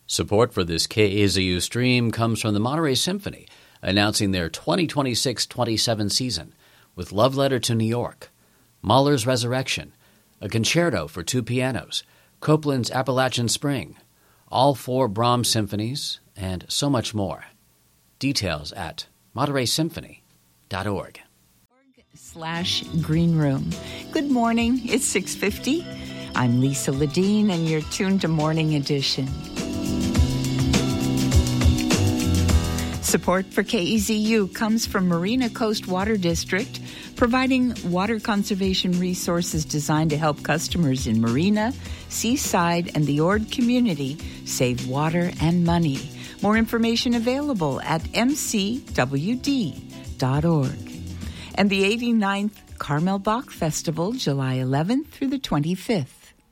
Support for this KAZU stream comes from the Monterey Symphony, announcing their 2026-27 season with Love Letter to New York, Mahler's Resurrection, a concerto for two pianos, Copland's Appalachian Spring, all four Brahms symphonies, and so much more. Details at MontereySymphony.org. /Green Room. Good morning. It's 6:50. I'm Lisa Ledeen, and you're tuned to Morning Edition. Support for KEZU comes from Marina Coast Water District, providing water conservation resources designed to help customers in Marina, Seaside, and the Ord community save water and money. More information available at mcwd.org. And the 89th Carmel Bach Festival, July 11th through the 25th.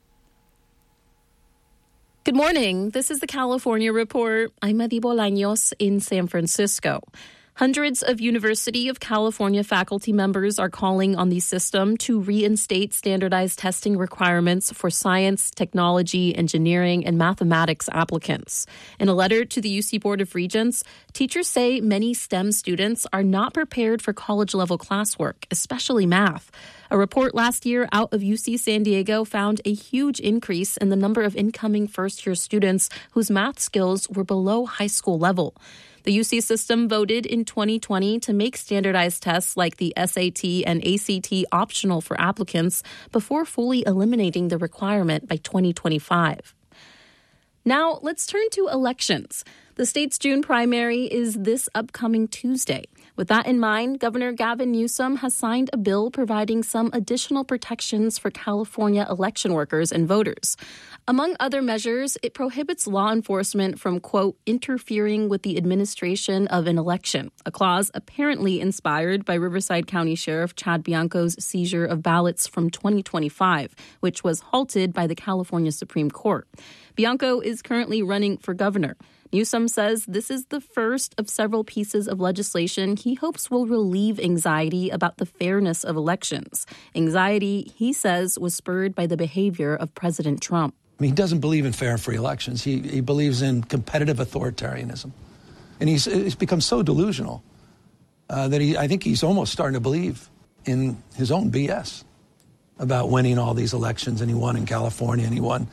Good morning. This is the California Report. I'm Adi Bolaños in San Francisco. Hundreds of University of California faculty members are calling on the system to reinstate standardized testing requirements for science, technology, engineering, and mathematics applicants. In a letter to the UC Board of Regents, teachers say many STEM students are not prepared for college-level classwork, especially math. A report last year out of UC San Diego found a huge increase in the number of incoming first-year students whose math skills were below high school level. The UC system voted in 2020 to make standardized tests like the SAT and ACT optional for applicants before fully eliminating the requirement by 2025. Now, let's turn to elections. The state's June primary is this upcoming Tuesday. With that in mind, Governor Gavin Newsom has signed a bill providing some additional protections for California election workers and voters. Among other measures, it prohibits law enforcement from, quote, interfering with the administration of an election, a clause apparently inspired by Riverside County Sheriff Chad Bianco's seizure of ballots from 2025, which was halted by the California Supreme Court. Bianco is currently running for governor. Newsom says this is the first of several pieces of legislation he hopes will relieve anxiety about the fairness of elections. Anxiety, he says, was spurred by the behavior of President Trump. I mean, he doesn't believe in fair and free elections. He believes in competitive authoritarianism. And he's become so delusional that I think he's almost starting to believe in his own BS about winning all these elections. And he won in California and he won,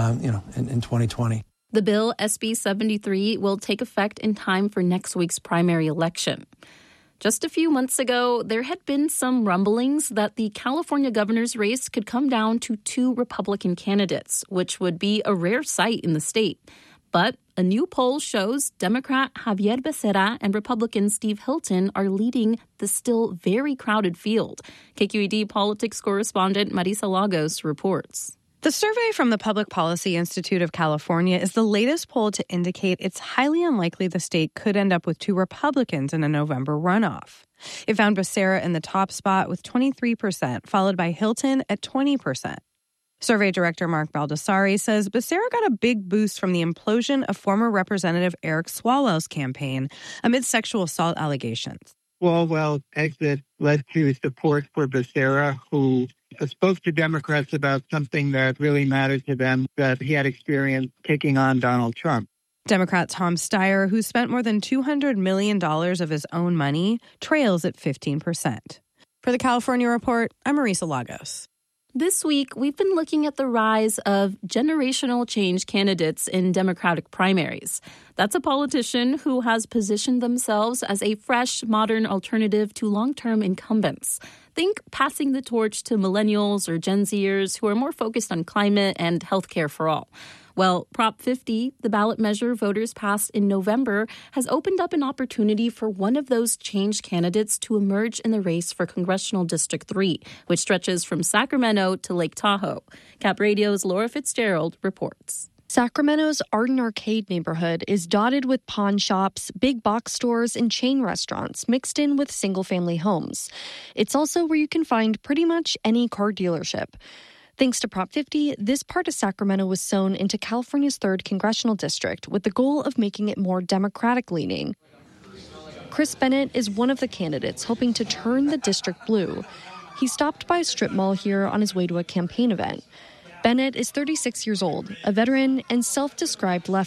in 2020. The bill, SB 73, will take effect in time for next week's primary election. Just a few months ago, there had been some rumblings that the California governor's race could come down to two Republican candidates, which would be a rare sight in the state. But a new poll shows Democrat Javier Becerra and Republican Steve Hilton are leading the still very crowded field. KQED politics correspondent Marisa Lagos reports. The survey from the Public Policy Institute of California is the latest poll to indicate it's highly unlikely the state could end up with two Republicans in a November runoff. It found Becerra in the top spot with 23%, followed by Hilton at 20%. Survey director Mark Baldessari says Becerra got a big boost from the implosion of former Representative Eric Swalwell's campaign amid sexual assault allegations. Swalwell's exit led to support for Becerra, who spoke to Democrats about something that really mattered to them, that he had experience taking on Donald Trump. Democrat Tom Steyer, who spent more than $200 million of his own money, trails at 15%. For the California Report, I'm Marisa Lagos. This week, we've been looking at the rise of generational change candidates in Democratic primaries. That's a politician who has positioned themselves as a fresh, modern alternative to long-term incumbents. Think passing the torch to millennials or Gen Zers who are more focused on climate and healthcare for all. Well, Prop 50, the ballot measure voters passed in November, has opened up an opportunity for one of those change candidates to emerge in the race for Congressional District 3, which stretches from Sacramento to Lake Tahoe. Cap Radio's Laura Fitzgerald reports. Sacramento's Arden Arcade neighborhood is dotted with pawn shops, big box stores, and chain restaurants mixed in with single-family homes. It's also where you can find pretty much any car dealership. Thanks to Prop 50, this part of Sacramento was sewn into California's 3rd congressional district with the goal of making it more Democratic-leaning. Chris Bennett is one of the candidates hoping to turn the district blue. He stopped by a strip mall here on his way to a campaign event. Bennett is 36 years old, a veteran and self-described left